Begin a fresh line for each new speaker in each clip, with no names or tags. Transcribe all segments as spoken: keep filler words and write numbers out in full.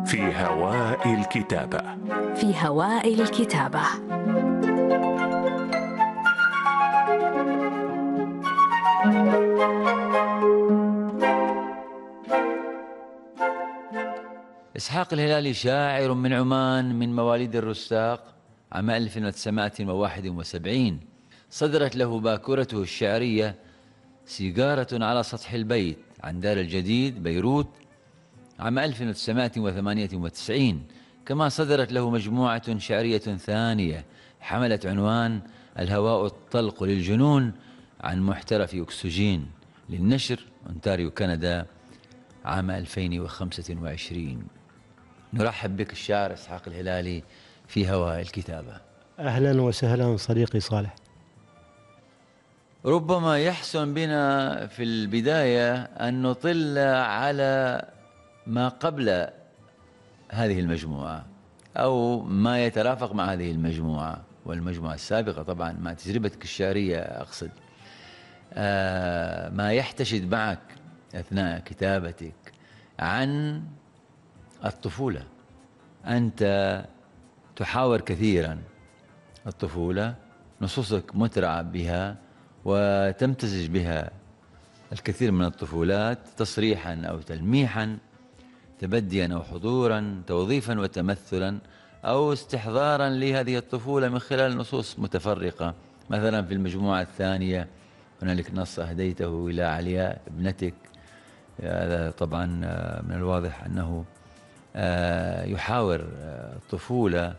في هواء الكتابة.
في هواء الكتابة.
إسحاق الهلالي شاعر من عمان من مواليد الرستاق عام ألف وتسعمائة وواحد وسبعين. صدرت له باكورته الشعرية سيجارة على سطح البيت عن دار الجديد بيروت عام ألف وتسعمائة وثمانية وتسعين. كما صدرت له مجموعة شعرية ثانية حملت عنوان الهواء الطلق للجنون عن محترف أكسجين للنشر أونتاريو كندا عام ألفين وخمسة وعشرين. نرحب بك الشاعر إسحاق الهلالي في هواء الكتابة.
أهلا وسهلا صديقي صالح.
ربما يحسن بنا في البداية أن نطل على ما قبل هذه المجموعة أو ما يترافق مع هذه المجموعة والمجموعة السابقة، طبعا مع تجربتك الشعرية أقصد. آه ما يحتشد معك أثناء كتابتك عن الطفولة. أنت تحاور كثيرا الطفولة، نصوصك مترعة بها وتمتزج بها الكثير من الطفولات تصريحا أو تلميحا، تبديا أو حضورا، توظيفا وتمثلا، أو استحضارا لهذه الطفولة من خلال نصوص متفرقة. مثلا في المجموعة الثانية هنالك نص أهديته إلى علياء ابنتك، هذا طبعا من الواضح أنه يحاور الطفولة.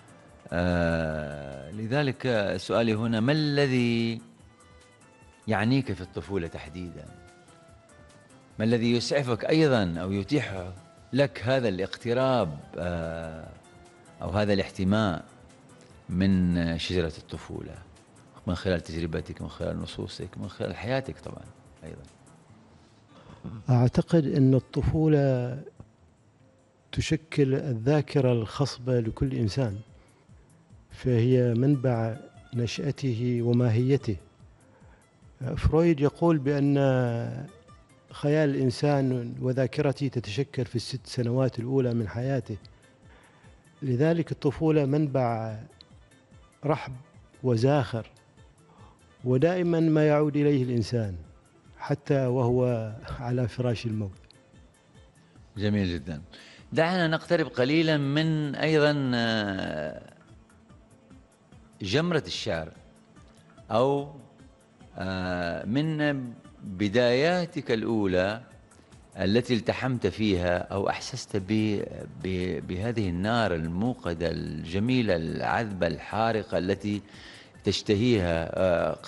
لذلك سؤالي هنا، ما الذي يعنيك في الطفولة تحديدا؟ ما الذي يسعفك أيضا أو يتيح لك هذا الاقتراب أو هذا الاحتماء من شجرة الطفولة من خلال تجربتك، من خلال نصوصك، من خلال حياتك طبعا أيضا؟
أعتقد أن الطفولة تشكل الذاكرة الخصبة لكل إنسان، فهي منبع نشأته وماهيته. فرويد يقول بأن خيال الإنسان وذاكرته تتشكل في الست سنوات الأولى من حياته. لذلك الطفولة منبع رحب وزاخر، ودائما ما يعود إليه الإنسان حتى وهو على فراش الموت.
جميل جدا. دعنا نقترب قليلا من أيضا جمرة الشعر أو من بداياتك الأولى التي التحمت فيها أو أحسست بهذه النار الموقدة الجميلة العذبة الحارقة التي تشتهيها